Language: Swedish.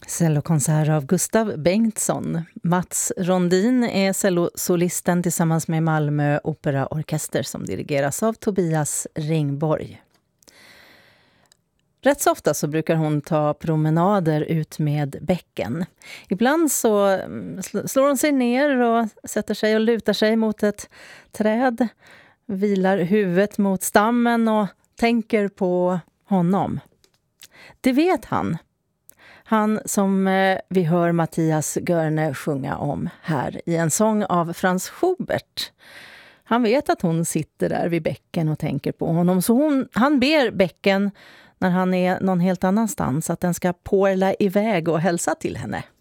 Cellokonsert av Gustav Bengtsson. Mats Rondin är cellosolisten tillsammans med Malmö Operaorkester som dirigeras av Tobias Ringborg. Rätt så ofta så brukar hon ta promenader ut med bäcken. Ibland så slår hon sig ner och sätter sig och lutar sig mot ett träd, vilar huvudet mot stammen och tänker på honom. Det vet han. Han som vi hör Mattias Görne sjunga om här i en sång av Franz Schubert. Han vet att hon sitter där vid bäcken och tänker på honom. Så han ber bäcken när han är någon helt annanstans att den ska porla iväg och hälsa till henne.